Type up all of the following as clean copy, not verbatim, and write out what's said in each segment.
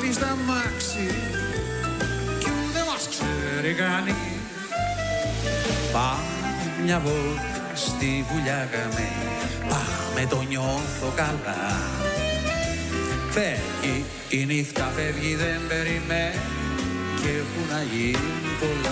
ανέβει στα μάξι κι ούτε μας ξέρει κανείς. Πάμε μια βόλτα στη Βουλιαγμένη, πάμε το νιώθω καλά. Φεύγει η νύχτα, φεύγει δεν περιμένει και έχουν να γίνουν πολλά.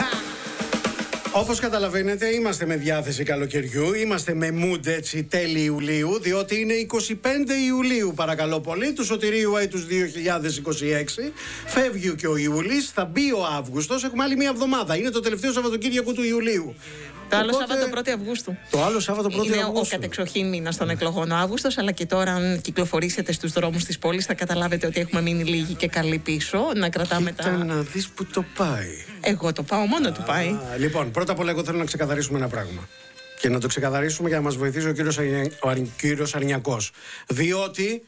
Όπως καταλαβαίνετε, είμαστε με διάθεση καλοκαιριού, είμαστε με mood έτσι τέλη Ιουλίου, διότι είναι 25 Ιουλίου, παρακαλώ πολύ, του Σωτηρίου έτους 2026. Φεύγει και ο Ιούλης, θα μπει ο Αύγουστος, έχουμε άλλη μία εβδομάδα. Είναι το τελευταίο Σαββατοκύριακο του Ιουλίου. Το άλλο Σάββατο 1η Αυγούστου. Το άλλο Σάββατο 1η Αυγούστου. Είναι ο κατεξοχήν μήνας των εκλογών ο Αύγουστος, αλλά και τώρα, αν κυκλοφορήσετε στους δρόμους της πόλης, θα καταλάβετε ότι έχουμε μείνει λίγοι και καλοί πίσω. Να κρατάμε Κοίτα να δεις που το πάει. Εγώ το πάω, μόνο του πάει. Λοιπόν, πρώτα απ' όλα, εγώ θέλω να ξεκαθαρίσουμε ένα πράγμα. Και να το ξεκαθαρίσουμε για να μας βοηθήσει ο κύριος Αρνιακός. Διότι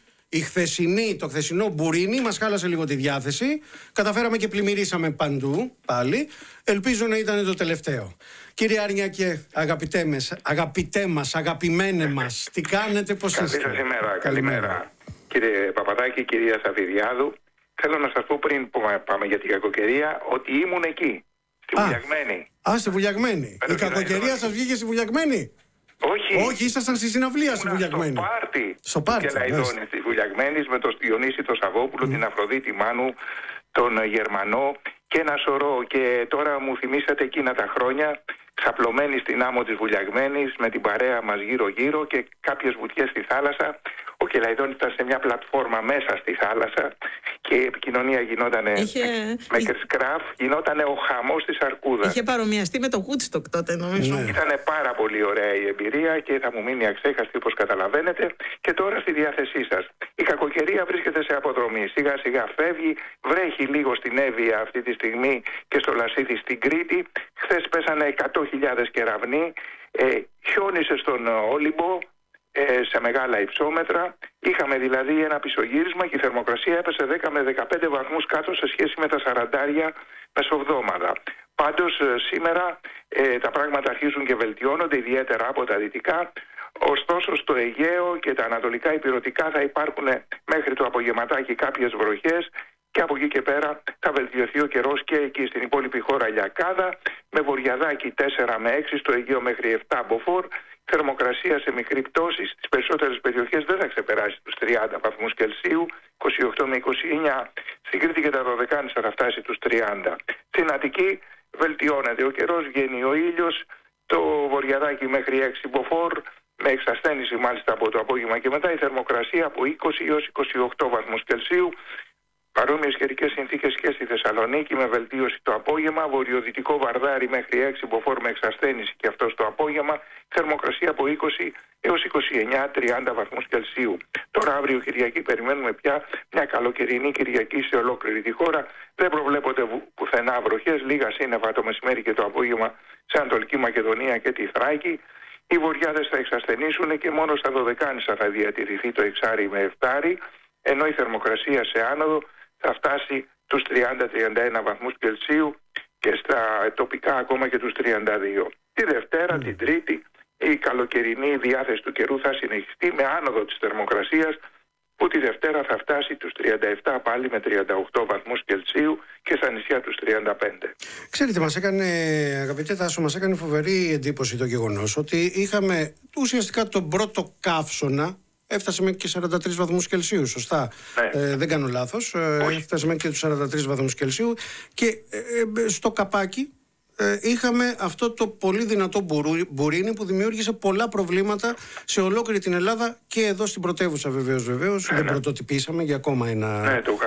το χθεσινό μπουρίνι μας χάλασε λίγο τη διάθεση. Καταφέραμε και πλημμυρίσαμε παντού πάλι. Ελπίζω να ήταν το τελευταίο. Κύριε Αρνιακέ, αγαπητέ μας, αγαπημένε μας, τι κάνετε, πώς είστε? Καλή σας ημέρα, καλημέρα. Κύριε Παπαδάκη, κυρία Σαφιδιάδου, θέλω να σας πω πριν που πάμε για την κακοκαιρία ότι ήμουν εκεί, στη Βουλιαγμένη. Στη Βουλιαγμένη. Η κακοκαιρία σας βγήκε στη Βουλιαγμένη? Όχι, ήσασταν στη συναυλία στη Βουλιαγμένη. Στο πάρτι. Και Λαϊδόνη τη Βουλιαγμένη με τον Διονύση τον Σαββόπουλο, την Αφροδίτη Μάνου, τον Γερμανό και ένα σωρό. Και τώρα μου θυμήσατε εκείνα τα χρόνια, ξαπλωμένοι στην άμμο της Βουλιαγμένης με την παρέα μας γύρω-γύρω και κάποιες βουτιές στη θάλασσα. Ο Κελαϊδόνης ήταν σε μια πλατφόρμα μέσα στη θάλασσα και η επικοινωνία γινότανε με κρσκράφ, γινότανε ο χαμός της Αρκούδας. Είχε παρομοιαστεί με το Woodstock τότε, νομίζω. Ναι. Ήτανε πάρα πολύ ωραία η εμπειρία και θα μου μείνει αξέχαστη, όπως καταλαβαίνετε. Και τώρα στη διάθεσή σας. Η κακοκαιρία βρίσκεται σε αποδρομή. Σιγά σιγά φεύγει, βρέχει λίγο στην Εύβοια αυτή τη στιγμή και στο Λασίθι στην Κρήτη. Χθες πέσανε 100.000 κεραυνοί, χιόνισε στον Όλυμπο σε μεγάλα υψόμετρα. Είχαμε δηλαδή ένα πισωγύρισμα και η θερμοκρασία έπεσε 10 με 15 βαθμούς κάτω σε σχέση με τα 40 μεσοβδόμαδα. Πάντως σήμερα τα πράγματα αρχίζουν και βελτιώνονται, ιδιαίτερα από τα δυτικά. Ωστόσο στο Αιγαίο και τα ανατολικά ηπειρωτικά θα υπάρχουν μέχρι το απογευματάκι κάποιες βροχές και από εκεί και πέρα θα βελτιωθεί ο καιρός και εκεί στην υπόλοιπη χώρα λιακάδα, με βορειαδάκι 4 με 6, στο Αιγαίο μέχρι 7 μποφόρ. Θερμοκρασία σε μικρή πτώση στις περισσότερες περιοχές δεν θα ξεπεράσει τους 30 βαθμούς Κελσίου, 28 με 29. Στην Κρήτη και τα Δωδεκάνησα θα φτάσει τους 30. Στην Αττική βελτιώνεται ο καιρός, βγαίνει ο ήλιος, το βορειαδάκι μέχρι 6 μποφόρ, με εξασθένηση μάλιστα από το απόγευμα και μετά η θερμοκρασία από 20 έως 28 βαθμούς Κελσίου. Παρόμοιες καιρικές συνθήκες και στη Θεσσαλονίκη με βελτίωση το απόγευμα, βορειοδυτικό Βαρδάρι μέχρι 6 μποφόρ με εξασθένηση και αυτό το απόγευμα, θερμοκρασία από 20 έως 29-30 βαθμούς Κελσίου. Τώρα αύριο Κυριακή περιμένουμε πια μια καλοκαιρινή Κυριακή σε ολόκληρη τη χώρα. Δεν προβλέπονται πουθενά βροχές, λίγα σύννεφα το μεσημέρι και το απόγευμα σε Ανατολική Μακεδονία και τη Θράκη. Οι βορειάδες θα εξασθενήσουν και μόνο στα Δωδεκάνησα θα διατηρηθεί το εξάρι με εφτάρι, ενώ η θερμοκρασία σε άνοδο θα φτάσει τους 30-31 βαθμούς Κελσίου και στα τοπικά ακόμα και τους 32. Τη Δευτέρα, την Τρίτη, η καλοκαιρινή διάθεση του καιρού θα συνεχιστεί με άνοδο της θερμοκρασίας που τη Δευτέρα θα φτάσει τους 37 πάλι με 38 βαθμούς Κελσίου και στα νησιά τους 35. Ξέρετε, αγαπητέ Τάσο, μας έκανε φοβερή εντύπωση το γεγονός ότι είχαμε ουσιαστικά τον πρώτο καύσωνα. Έφτασε μέχρι και 43 βαθμούς Κελσίου, σωστά. Ναι. Δεν κάνω λάθος. Έφτασε μέχρι και τους 43 βαθμούς Κελσίου και στο καπάκι είχαμε αυτό το πολύ δυνατό μπουρίνι που δημιούργησε πολλά προβλήματα σε ολόκληρη την Ελλάδα και εδώ στην πρωτεύουσα βεβαίως. Δεν πρωτοτυπήσαμε για ακόμα ένα...